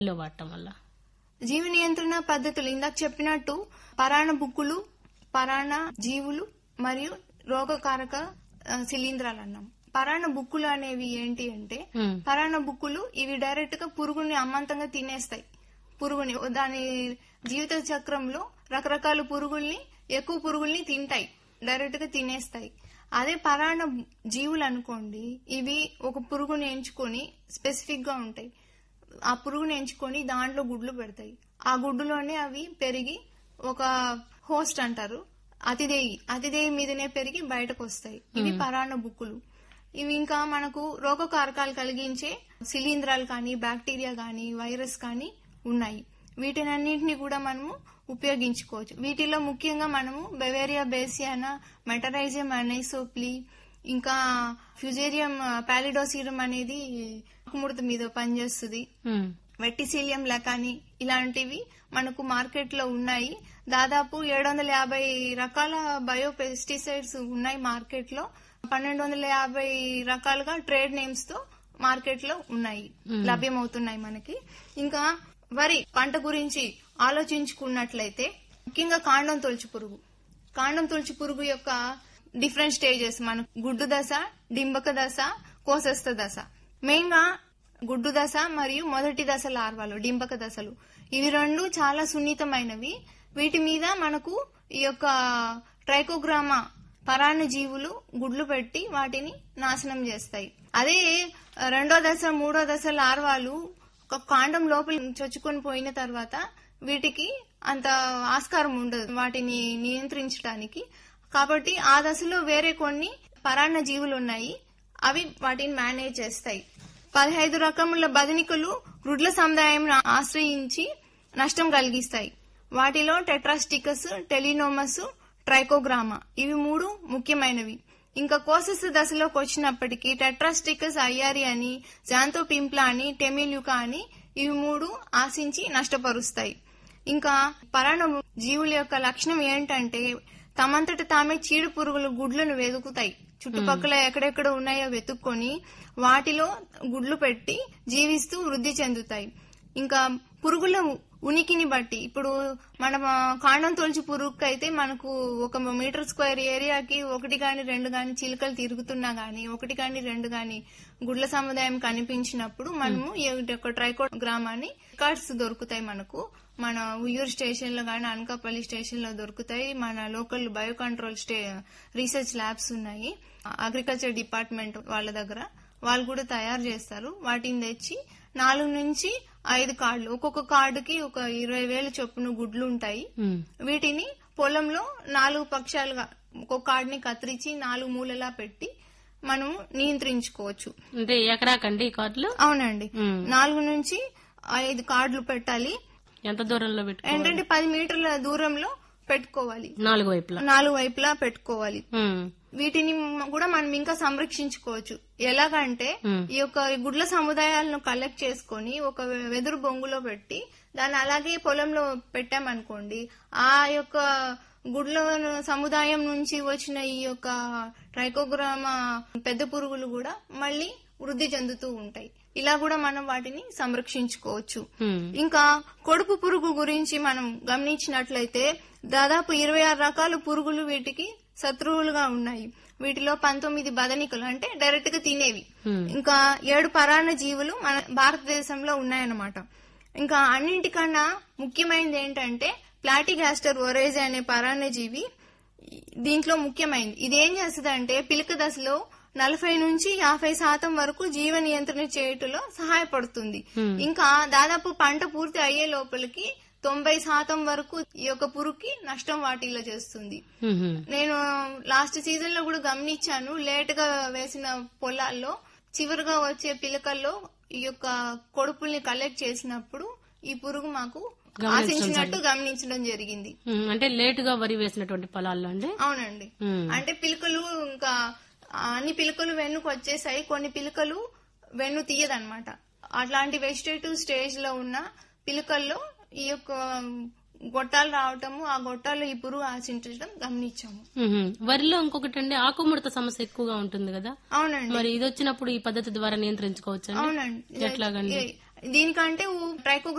లో వాడటం వల్ల జీవ నియంత్రణ పద్ధతులు ఇందాక చెప్పినట్టు పరాణ బుక్కులు, పరాణ జీవులు మరియు రోగకారక శిలీంధ్రాలు అన్నాం. పరాణ బుక్కులు అనేవి ఏంటి అంటే, పరాణ బుక్కులు ఇవి డైరెక్ట్ గా పురుగుని అమ్మంతంగా తినేస్తాయి. పురుగుని దాని జీవిత చక్రంలో రకరకాల పురుగుల్ని, ఎక్కువ పురుగుల్ని తింటాయి, డైరెక్ట్ గా తినేస్తాయి. అదే పరాణ జీవులు అనుకోండి, ఇవి ఒక పురుగుని ఎంచుకొని స్పెసిఫిక్ గా ఉంటాయి. ఆ పురుగుని ఎంచుకొని దాంట్లో గుడ్లు పెడతాయి. ఆ గుడ్డులోనే అవి పెరిగి ఒక హోస్ట్ అంటారు, అతిదేయి మీదనే పెరిగి బయటకు వస్తాయి. ఇవి పరాణ బుక్కులు. ఇవి ఇంకా మనకు రోగకారకాలు కలిగించే శిలీంధ్రాలు కానీ, బ్యాక్టీరియా కానీ, వైరస్ కానీ ఉన్నాయి. వీటినన్నింటినీ కూడా మనము ఉపయోగించుకోవచ్చు. వీటిలో ముఖ్యంగా మనము బెవేరియా బేసియానా, మెటరైజియం అనైసోప్లీ, ఇంకా ఫ్యూజేరియం పాలిడోసిరం అనేది ఆకుముడత మీద పనిచేస్తుంది, వెట్టిసీలియం లకాని ఇలాంటివి మనకు మార్కెట్ లో ఉన్నాయి. దాదాపు 750 రకాల బయోపెస్టిసైడ్స్ ఉన్నాయి మార్కెట్ లో. 1250 రకాలుగా ట్రేడ్ నేమ్స్ తో మార్కెట్ లో ఉన్నాయి, లభ్యమవుతున్నాయి మనకి. ఇంకా వరి పంట గురించి ఆలోచించుకున్నట్లయితే ముఖ్యంగా కాండం తొలచు పురుగు యొక్క డిఫరెంట్ స్టేజెస్ మనకు గుడ్డు దశ, డింబక దశ, కోశస్థ దశ. మెయిన్ గా గుడ్డు దశ మరియు మొదటి దశ లార్వాలు, డింబక దశలు, ఇవి రెండు చాలా సున్నితమైనవి. వీటి మీద మనకు ఈ యొక్క ట్రైకోగ్రామా పరాణ జీవులు గుడ్లు పెట్టి వాటిని నాశనం చేస్తాయి. అదే రెండో దశ, మూడో దశ లార్వాలు కాండం లోపల చొచ్చుకొని పోయిన తర్వాత వీటికి అంత ఆస్కారం ఉండదు వాటిని నియంత్రించడానికి. కాబట్టి ఆ దశలో వేరే కొన్ని పరాన్న జీవులు ఉన్నాయి, అవి వాటిని మేనేజ్ చేస్తాయి. 15 రకముల బదనికలు గ్రుడ్ల సముదాయం ఆశ్రయించి నష్టం కలిగిస్తాయి. వాటిలో టెట్రాస్టికస్, టెలినోమస్, ట్రైకోగ్రామా ఇవి 3 ముఖ్యమైనవి. ఇంకా కోసస్థ దశలోకి వచ్చినప్పటికీ టెట్రాస్టికస్ అయ్యారి అని, జాంతోపింప్లా అని, టెమిల్యుకా అని ఇవి 3 ఆశించి నష్టపరుస్తాయి. ఇంకా పరాణ జీవుల యొక్క లక్షణం ఏంటంటే తమంతట తామే చీడ పురుగుల గుడ్లను వెతుకుతాయి. చుట్టుపక్కల ఎక్కడెక్కడ ఉన్నాయో వెతుక్కొని వాటిలో గుడ్లు పెట్టి జీవిస్తూ వృద్ధి చెందుతాయి. ఇంకా పురుగుల ఉనికిని బట్టి ఇప్పుడు మన కాండం తొలచు పురుగుకి అయితే మనకు 1 మీటర్ స్క్వేర్ ఏరియాకి 1 గాని 2 గాని చిలుకలు తిరుగుతున్నా గానీ, 1 గాని 2 గాని గుడ్ల సముదాయం కనిపించినప్పుడు మనము ఈ యొక్క ట్రైకోగ్రామాని రికార్డ్స్ దొరుకుతాయి మనకు. మన ఉయ్యూరు స్టేషన్ లో గానీ, అనకాపల్లి స్టేషన్ లో దొరుకుతాయి. మన local bio control research labs ఉన్నాయి, అగ్రికల్చర్ డిపార్ట్మెంట్ వాళ్ళ దగ్గర, వాళ్ళు కూడా తయారు చేస్తారు. వాటిని తెచ్చి 4 నుంచి 5 కార్డులు, ఒక్కొక్క కార్డుకి ఒక 20,000 చొప్పున గుడ్లు ఉంటాయి. వీటిని పొలంలో 4 పక్షాలుగా ఒక్కొక్క కార్డుని కత్తిరించి 4 మూలలా పెట్టి మనము నియంత్రించుకోవచ్చు. అంటే ఎకరాకండి కార్డులు? అవునండి, 4 నుంచి 5 కార్డులు పెట్టాలి. ఎంత దూరంలో పెట్టుకోవాలి? ఏంటంటే 10 మీటర్ల దూరంలో పెట్టుకోవాలి, 4 వైపులా పెట్టుకోవాలి. వీటిని కూడా మనం ఇంకా సంరక్షించుకోవచ్చు. ఎలాగంటే ఈ యొక్క గుడ్ల సముదాయాలను కలెక్ట్ చేసుకుని ఒక వెదురు బొంగులో పెట్టి దాన్ని అలాగే పొలంలో పెట్టామనుకోండి, ఆ యొక్క గుడ్ల సముదాయం నుంచి వచ్చిన ఈ యొక్క ట్రైకోగ్రామా పెద్ద పురుగులు కూడా మళ్ళీ వృద్ధి చెందుతూ ఉంటాయి. ఇలా కూడా మనం వాటిని సంరక్షించుకోవచ్చు. ఇంకా కొడుపు పురుగు గురించి మనం గమనించినట్లయితే దాదాపు 26 రకాల పురుగులు వీటికి శత్రువులుగా ఉన్నాయి. వీటిలో 19 బదనికలు అంటే డైరెక్ట్ గా తినేవి, ఇంకా 7 పరాన్న జీవులు మన భారతదేశంలో ఉన్నాయన్నమాట. ఇంకా అన్నింటికన్నా ముఖ్యమైనది ఏంటంటే ప్లాటిగాస్టర్ ఒరేజే అనే పరాన్న జీవి దీంట్లో ముఖ్యమైనది. ఇదేం చేస్తుందంటే పిలక దశలో 40 నుంచి 50% వరకు జీవ నియంత్రణ చేయటంలో సహాయపడుతుంది. ఇంకా దాదాపు పంట పూర్తి అయ్యే లోపలికి 90% వరకు ఈ యొక్క పురుగుకి నష్టం వాటిల్లో చేస్తుంది. నేను లాస్ట్ సీజన్ లో కూడా గమనించాను, లేట్ గా వేసిన పొలాల్లో చివరిగా వచ్చే పిలకల్లో ఈ యొక్క కొడుపుల్ని కలెక్ట్ చేసినప్పుడు ఈ పురుగు మాకు ఆశించినట్టు గమనించడం జరిగింది. అంటే లేటుగా వరి వేసినటువంటి పొలాల్లో అండి? అవునండి, అంటే పిలకలు ఇంకా అన్ని పిలకలు వెన్నుకు వచ్చేసాయి, కొన్ని పిలకలు వెన్ను తీయదన్నమాట. అట్లాంటి వెజిటేటివ్ స్టేజ్ లో ఉన్న పిలకల్లో ఈ యొక్క గొట్టాలు రావటము, ఆ గొట్టాల్లో ఈ పురుగు ఆశించడం గమనించాము. వరిలో ఇంకొకటి అండి ఆకుముడత సమస్య ఎక్కువగా ఉంటుంది కదా? అవునండి. మరి ఇది వచ్చినప్పుడు ఈ పద్ధతి ద్వారా నియంత్రించుకోవచ్చు? అవునండి. ఎట్లాగండి? దీనికంటే ట్రైకోగ్రామా